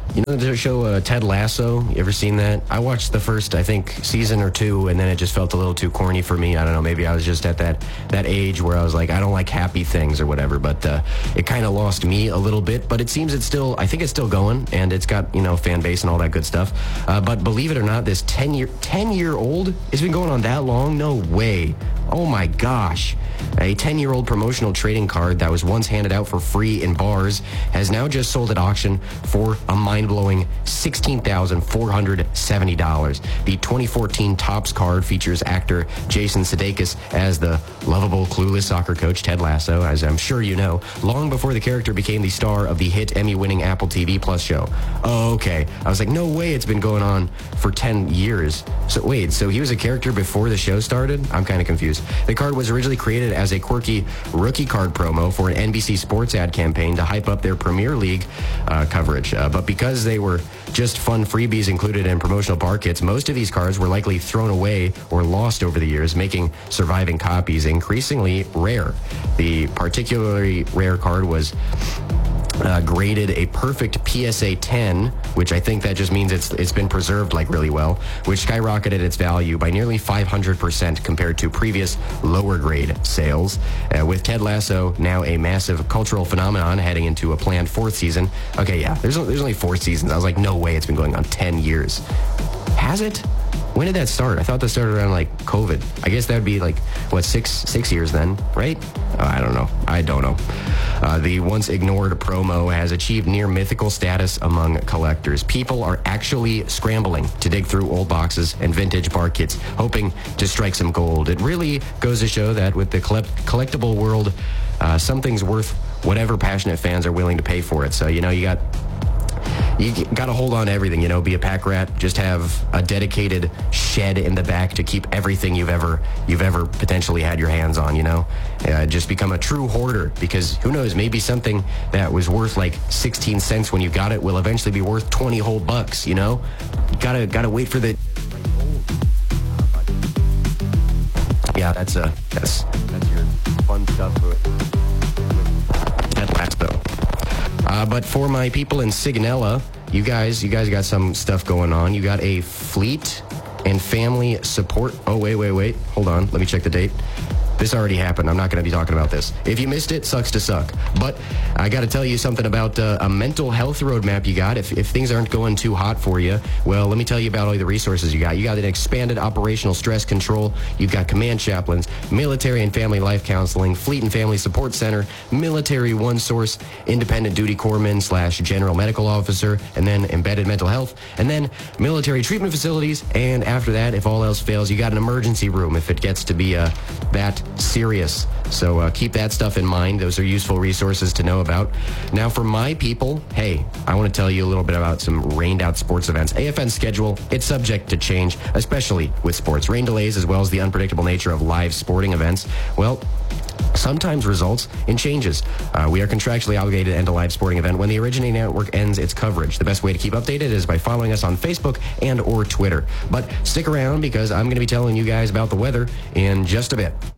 You know the show Ted Lasso? You ever seen that? I watched the first, I think, season or two, and then it just felt a little too corny for me. I don't know. Maybe I was just at that age where I was like, I don't like happy things or whatever. But it kind of lost me a little bit. But it seems I think it's still going, and it's got, fan base and all that good stuff. But believe it or not, this 10-year-old, it's been going on that long? No way. Oh my gosh. A 10-year-old promotional trading card that was once handed out for free in bars has now just sold at auction for a mind-blowing $16,470. The 2014 Topps card features actor Jason Sudeikis as the lovable, clueless soccer coach Ted Lasso, as I'm sure you know, long before the character became the star of the hit Emmy-winning Apple TV Plus show. Oh, okay. I was like, no way, it's been going on for 10 years. So wait, so he was a character before the show started? I'm kind of confused. The card was originally created as a quirky rookie card promo for an NBC Sports ad campaign to hype up their Premier League coverage. But because they were just fun freebies included in promotional bar kits, most of these cards were likely thrown away or lost over the years, making surviving copies increasingly rare. The particularly rare card was graded a perfect PSA 10, which I think that just means it's been preserved really well, which skyrocketed its value by nearly 500% compared to previous lower grade sales. With Ted Lasso now a massive cultural phenomenon heading into a planned fourth season. Okay, yeah, there's only 4 seasons. I was like, no way, it's been going on 10 years. Has it? When did that start? I thought that started around COVID. I guess that would be 6 years then, right? I don't know. The once ignored promo has achieved near mythical status among collectors. People are actually scrambling to dig through old boxes and vintage bar kits, hoping to strike some gold. It really goes to show that with the collectible world, something's worth whatever passionate fans are willing to pay for it. So, you got to hold on to everything, be a pack rat. Just have a dedicated shed in the back to keep everything you've ever potentially had your hands on, just become a true hoarder, because who knows, maybe something that was worth 16 cents when you got it will eventually be worth 20 whole bucks, You gotta wait for the... Yeah, that's your fun stuff with Ted Lasso. But for my people in Sigonella, you guys got some stuff going on. You got a fleet and family support. Oh, wait. Hold on. Let me check the date. This already happened. I'm not going to be talking about this. If you missed it, sucks to suck. But I got to tell you something about a mental health roadmap you got. If things aren't going too hot for you, well, let me tell you about all the resources you got. You got an expanded operational stress control. You've got command chaplains, military and family life counseling, fleet and family support center, military one source, independent duty corpsman / general medical officer, and then embedded mental health, and then military treatment facilities. And after that, if all else fails, you got an emergency room if it gets to be that serious. So keep that stuff in mind. Those are useful resources to know about. Now for my people, hey, I want to tell you a little bit about some rained out sports events. AFN's schedule, it's subject to change, especially with sports. Rain delays as well as the unpredictable nature of live sporting events, well, sometimes results in changes. We are contractually obligated to end a live sporting event when the originating network ends its coverage. The best way to keep updated is by following us on Facebook and or Twitter. But stick around, because I'm going to be telling you guys about the weather in just a bit.